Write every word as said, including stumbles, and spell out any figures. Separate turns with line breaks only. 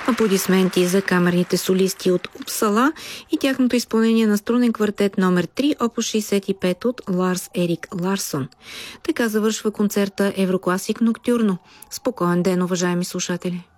Аплодисменти за камерните солисти от Упсала и тяхното изпълнение на струнен квартет номер три, опус шейсет и пет от Ларс Ерик Ларсон. Така завършва концерта Еврокласик Ноктюрно. Спокоен ден, уважаеми слушатели!